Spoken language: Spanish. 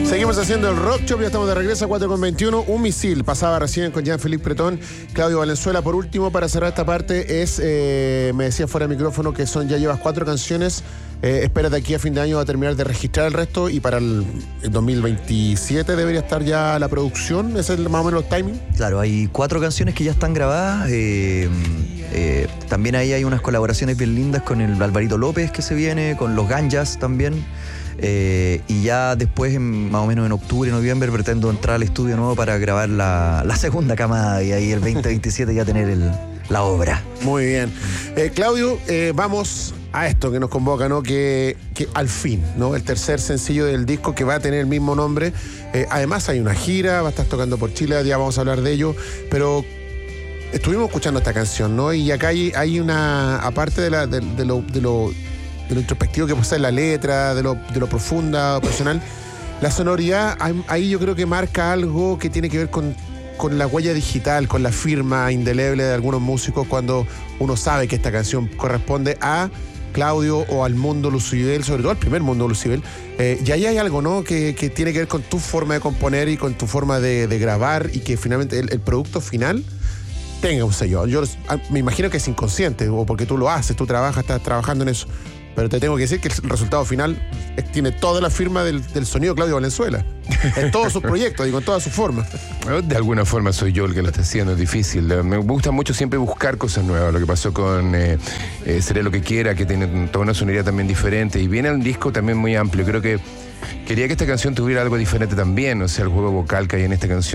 Seguimos haciendo el Rock Shop, ya estamos de regreso a 4:21. Un misil pasaba recién con Jean-Philippe Pretón, Claudio Valenzuela. Por último, para cerrar esta parte, me decía fuera de micrófono que ya llevas 4 canciones. Espérate, aquí a fin de año va a terminar de registrar el resto y para el 2027 debería estar ya la producción. ¿Ese es más o menos el timing? Claro, hay 4 canciones que ya están grabadas. También ahí hay unas colaboraciones bien lindas con el Alvarito López que se viene, con los Ganjas también. Y ya después, más o menos en octubre, noviembre, pretendo entrar al estudio nuevo para grabar la segunda camada y ahí el 2027 ya tener la obra. Muy bien. Claudio, vamos a esto que nos convoca, ¿no? Que al fin, ¿no? El tercer sencillo del disco que va a tener el mismo nombre. Además hay una gira, va a estar tocando por Chile, ya vamos a hablar de ello, pero estuvimos escuchando esta canción, ¿no? Y acá hay una, aparte de lo introspectivo que puede ser la letra, de lo profunda, personal, la sonoridad, ahí yo creo que marca algo que tiene que ver con la huella digital, con la firma indeleble de algunos músicos cuando uno sabe que esta canción corresponde a Claudio o al mundo Lucibel, sobre todo al primer mundo Lucibel. Y ahí hay algo, ¿no? Que tiene que ver con tu forma de componer y con tu forma de grabar y que finalmente el producto final tenga un sello. Yo me imagino que es inconsciente o porque tú lo haces, tú estás trabajando en eso. Pero te tengo que decir que el resultado final tiene toda la firma del sonido Claudio Valenzuela. En todos sus proyectos, digo, en toda su forma. De alguna forma soy yo el que lo está haciendo, es difícil. Me gusta mucho siempre buscar cosas nuevas. Lo que pasó con Seré lo que quiera, que tiene toda una sonoridad también diferente. Y viene un disco también muy amplio. Creo que quería que esta canción tuviera algo diferente también. O sea, el juego vocal que hay en esta canción